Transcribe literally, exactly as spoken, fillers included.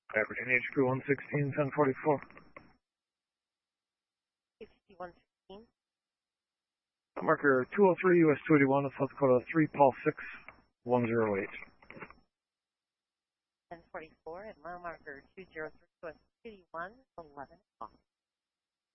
Aberdeen H Q one sixteen, ten forty-four. H Q one sixteen. Marker two oh three, U S two eighty-one, South Dakota three, Paul six, one oh eight. ten forty-four, and mile marker two oh three, U S two eighty-one, eleven o'clock.